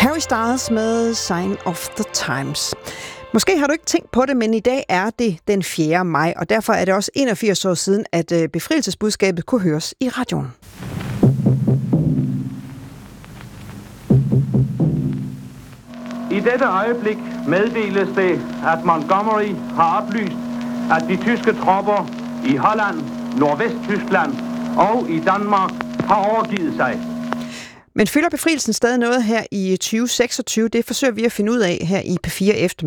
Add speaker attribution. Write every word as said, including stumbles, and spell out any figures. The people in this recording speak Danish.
Speaker 1: Harry Styles med Sign of the Times. Måske har du ikke tænkt på det, men i dag er det den fjerde maj, og derfor er det også enogfirs år siden, at befrielsesbudskabet kunne høres i radioen.
Speaker 2: I dette øjeblik meddeles det, at Montgomery har oplyst, at de tyske tropper i Holland, Nordvesttyskland og i Danmark har overgivet sig.
Speaker 1: Men fylder befrielsen stadig noget her i tyve seksogtyve? Det forsøger vi at finde ud af her i P fire Eftermiddag.